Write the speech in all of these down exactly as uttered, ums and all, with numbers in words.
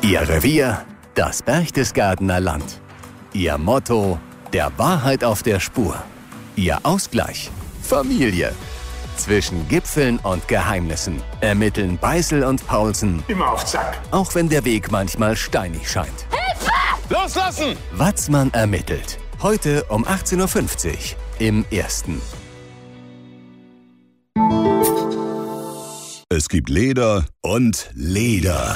Ihr Revier, das Berchtesgadener Land. Ihr Motto, der Wahrheit auf der Spur. Ihr Ausgleich, Familie. Zwischen Gipfeln und Geheimnissen ermitteln Beißel und Paulsen. Immer auf Zack. Auch wenn der Weg manchmal steinig scheint. Hilfe! Loslassen! Watzmann ermittelt. Heute um achtzehn Uhr fünfzig im Ersten. Es gibt Leder und Leder.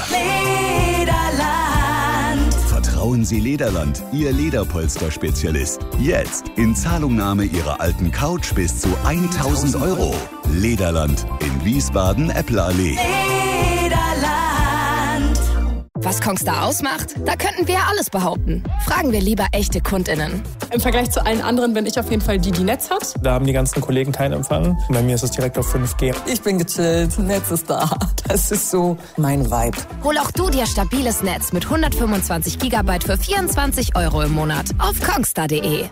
Lederland. Vertrauen Sie Lederland, Ihr Lederpolster-Spezialist. Jetzt in Zahlungnahme Ihrer alten Couch bis zu tausend Euro. Lederland in Wiesbaden-Eppelallee. Lederland. Was Kongstar ausmacht? Da könnten wir ja alles behaupten. Fragen wir lieber echte KundInnen. Im Vergleich zu allen anderen bin ich auf jeden Fall die, die Netz hat. Da haben die ganzen Kollegen keinen Empfang. Bei mir ist es direkt auf fünf G. Ich bin gechillt, Netz ist da. Das ist so mein Vibe. Hol auch du dir stabiles Netz mit hundertfünfundzwanzig Gigabyte für vierundzwanzig Euro im Monat auf kongstar punkt de.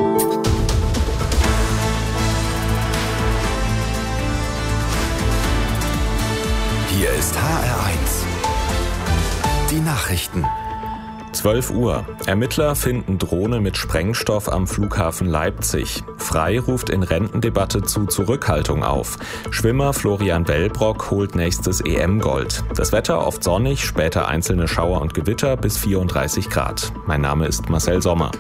Hier ist H R eins. Die Nachrichten. zwölf Uhr. Ermittler finden Drohne mit Sprengstoff am Flughafen Leipzig. Frei ruft in Rentendebatte zu Zurückhaltung auf. Schwimmer Florian Wellbrock holt nächstes E M-Gold. Das Wetter oft sonnig, später einzelne Schauer und Gewitter bis vierunddreißig Grad. Mein Name ist Marcel Sommer.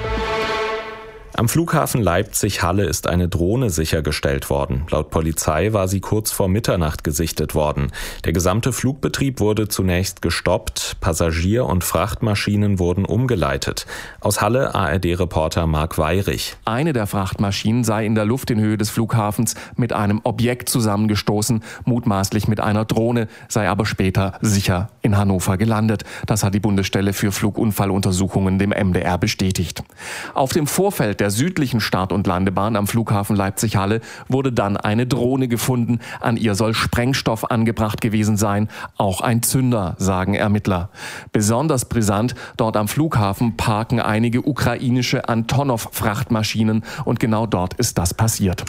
Am Flughafen Leipzig-Halle ist eine Drohne sichergestellt worden. Laut Polizei war sie kurz vor Mitternacht gesichtet worden. Der gesamte Flugbetrieb wurde zunächst gestoppt. Passagier- und Frachtmaschinen wurden umgeleitet. Aus Halle A R D-Reporter Marc Weyrich. Eine der Frachtmaschinen sei in der Luft in Höhe des Flughafens mit einem Objekt zusammengestoßen, mutmaßlich mit einer Drohne, sei aber später sicher in Hannover gelandet. Das hat die Bundesstelle für Flugunfalluntersuchungen dem M D R bestätigt. Auf dem Vorfeld der südlichen Start- und Landebahn am Flughafen Leipzig-Halle wurde dann eine Drohne gefunden. An ihr soll Sprengstoff angebracht gewesen sein. Auch ein Zünder, sagen Ermittler. Besonders brisant, dort am Flughafen parken einige ukrainische Antonov-Frachtmaschinen und genau dort ist das passiert.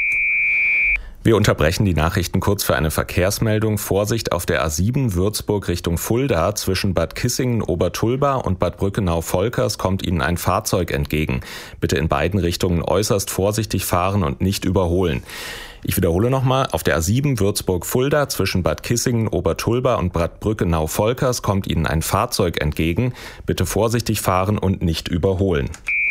Wir unterbrechen die Nachrichten kurz für eine Verkehrsmeldung. Vorsicht auf der A sieben Würzburg Richtung Fulda. Zwischen Bad Kissingen-Obertulba und Bad Brückenau-Volkers kommt Ihnen ein Fahrzeug entgegen. Bitte in beiden Richtungen äußerst vorsichtig fahren und nicht überholen. Ich wiederhole nochmal, auf der A sieben Würzburg-Fulda zwischen Bad Kissingen-Obertulba und Bad Brückenau-Volkers kommt Ihnen ein Fahrzeug entgegen. Bitte vorsichtig fahren und nicht überholen.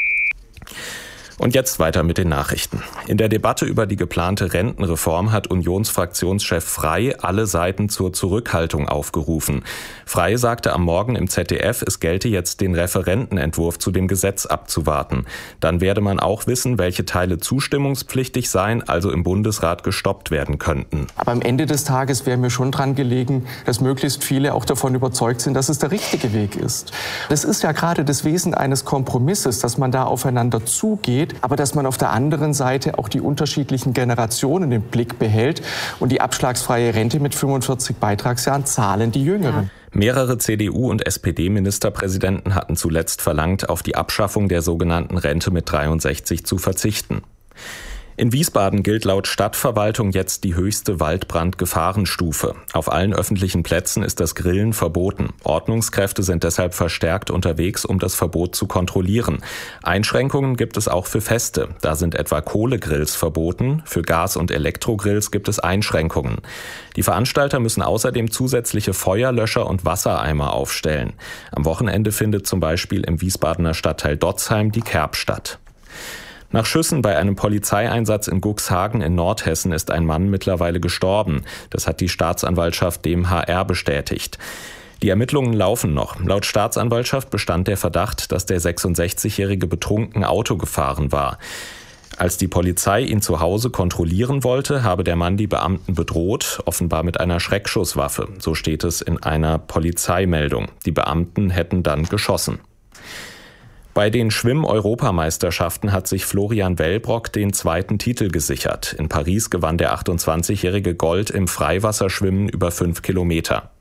Und jetzt weiter mit den Nachrichten. In der Debatte über die geplante Rentenreform hat Unionsfraktionschef Frey alle Seiten zur Zurückhaltung aufgerufen. Frey sagte am Morgen im Z D F, es gelte jetzt, den Referentenentwurf zu dem Gesetz abzuwarten. Dann werde man auch wissen, welche Teile zustimmungspflichtig seien, also im Bundesrat gestoppt werden könnten. Aber am Ende des Tages wäre mir schon dran gelegen, dass möglichst viele auch davon überzeugt sind, dass es der richtige Weg ist. Das ist ja gerade das Wesen eines Kompromisses, dass man da aufeinander zugeht, aber dass man auf der anderen Seite auch die unterschiedlichen Generationen im Blick behält und die abschlagsfreie Rente mit fünfundvierzig Beitragsjahren zahlen die Jüngeren. Mehrere C D U- und S P D-Ministerpräsidenten hatten zuletzt verlangt, auf die Abschaffung der sogenannten Rente mit dreiundsechzig zu verzichten. In Wiesbaden gilt laut Stadtverwaltung jetzt die höchste Waldbrandgefahrenstufe. Auf allen öffentlichen Plätzen ist das Grillen verboten. Ordnungskräfte sind deshalb verstärkt unterwegs, um das Verbot zu kontrollieren. Einschränkungen gibt es auch für Feste. Da sind etwa Kohlegrills verboten. Für Gas- und Elektrogrills gibt es Einschränkungen. Die Veranstalter müssen außerdem zusätzliche Feuerlöscher und Wassereimer aufstellen. Am Wochenende findet zum Beispiel im Wiesbadener Stadtteil Dotzheim die Kerb statt. Nach Schüssen bei einem Polizeieinsatz in Cuxhagen in Nordhessen ist ein Mann mittlerweile gestorben. Das hat die Staatsanwaltschaft dem H R bestätigt. Die Ermittlungen laufen noch. Laut Staatsanwaltschaft bestand der Verdacht, dass der sechsundsechzigjährige betrunken Auto gefahren war. Als die Polizei ihn zu Hause kontrollieren wollte, habe der Mann die Beamten bedroht, offenbar mit einer Schreckschusswaffe. So steht es in einer Polizeimeldung. Die Beamten hätten dann geschossen. Bei den Schwimm-Europameisterschaften hat sich Florian Wellbrock den zweiten Titel gesichert. In Paris gewann der achtundzwanzigjährige Gold im Freiwasserschwimmen über fünf Kilometer.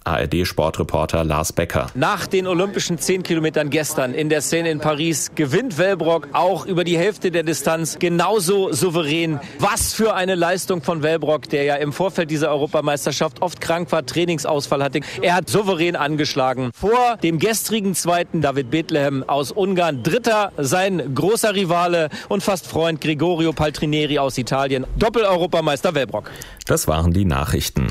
A R D-Sportreporter Lars Becker. Nach den olympischen zehn Kilometern gestern in der Seine in Paris gewinnt Wellbrock auch über die Hälfte der Distanz genauso souverän. Was für eine Leistung von Wellbrock, der ja im Vorfeld dieser Europameisterschaft oft krank war, Trainingsausfall hatte. Er hat souverän angeschlagen. Vor dem gestrigen Zweiten David Bethlehem aus Ungarn. Dritter sein großer Rivale und fast Freund Gregorio Paltrinieri aus Italien. Doppel-Europameister Wellbrock. Das waren die Nachrichten.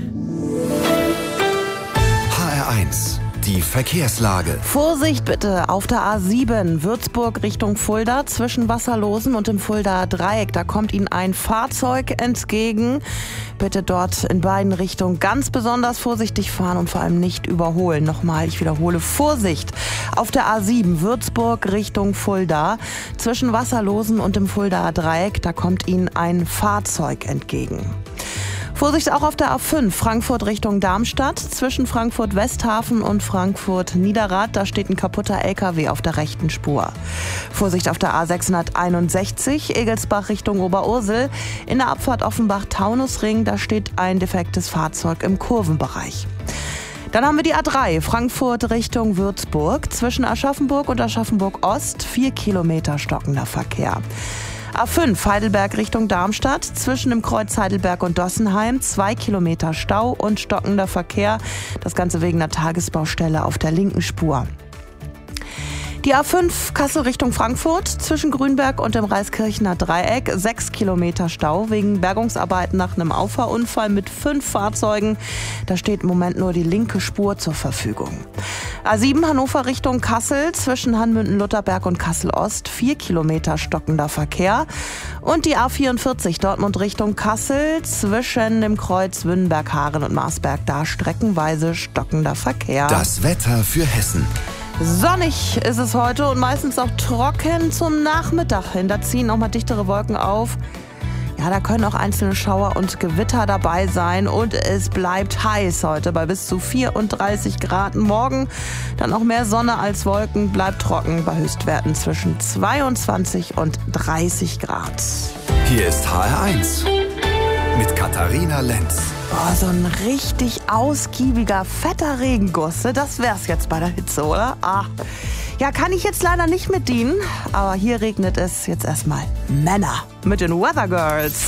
H R eins, die Verkehrslage. Vorsicht bitte auf der A sieben, Würzburg Richtung Fulda, zwischen Wasserlosen und dem Fuldaer Dreieck. Da kommt Ihnen ein Fahrzeug entgegen. Bitte dort in beiden Richtungen ganz besonders vorsichtig fahren und vor allem nicht überholen. Nochmal, ich wiederhole, Vorsicht auf der A sieben, Würzburg Richtung Fulda, zwischen Wasserlosen und dem Fuldaer Dreieck. Da kommt Ihnen ein Fahrzeug entgegen. Vorsicht auch auf der A fünf, Frankfurt Richtung Darmstadt, zwischen Frankfurt Westhafen und Frankfurt Niederrad. Da steht ein kaputter L K W auf der rechten Spur. Vorsicht auf der A sechshunderteinundsechzig, Egelsbach Richtung Oberursel. In der Abfahrt Offenbach-Taunusring, da steht ein defektes Fahrzeug im Kurvenbereich. Dann haben wir die A drei, Frankfurt Richtung Würzburg, zwischen Aschaffenburg und Aschaffenburg Ost, vier Kilometer stockender Verkehr. A fünf, Heidelberg Richtung Darmstadt, zwischen dem Kreuz Heidelberg und Dossenheim, zwei Kilometer Stau und stockender Verkehr. Das Ganze wegen einer Tagesbaustelle auf der linken Spur. Die A fünf, Kassel Richtung Frankfurt, zwischen Grünberg und dem Reiskirchener Dreieck, sechs Kilometer Stau wegen Bergungsarbeiten nach einem Auffahrunfall mit fünf Fahrzeugen. Da steht im Moment nur die linke Spur zur Verfügung. A sieben, Hannover Richtung Kassel, zwischen Hanmünden-Lutherberg und Kassel-Ost, vier Kilometer stockender Verkehr. Und die A vierundvierzig, Dortmund Richtung Kassel, zwischen dem Kreuz Wünnenberg-Haaren und Marsberg, da streckenweise stockender Verkehr. Das Wetter für Hessen. Sonnig ist es heute und meistens auch trocken zum Nachmittag hin. Da ziehen auch mal dichtere Wolken auf. Ja, da können auch einzelne Schauer und Gewitter dabei sein. Und es bleibt heiß heute bei bis zu vierunddreißig Grad. Morgen dann auch mehr Sonne als Wolken. Bleibt trocken bei Höchstwerten zwischen zweiundzwanzig und dreißig Grad. Hier ist H R eins mit Katharina Lenz. Oh, so ein richtig ausgiebiger, fetter Regenguss. Das wär's jetzt bei der Hitze, oder? Ah. Ja, kann ich jetzt leider nicht mit dienen. Aber hier regnet es jetzt erstmal Männer mit den Weather Girls.